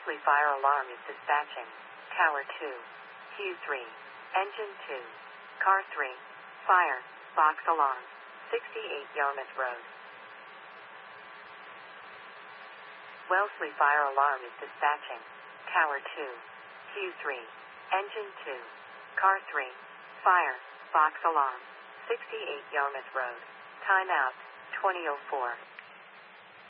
Wellesley Fire Alarm is dispatching. Tower 2. Q3. Engine 2. Car 3. Fire. Box alarm. 68 Yarmouth Road. Wellesley Fire Alarm is dispatching. Tower 2. Q3. Engine 2. Car 3. Fire. Box alarm. 68 Yarmouth Road. Time out. 2004.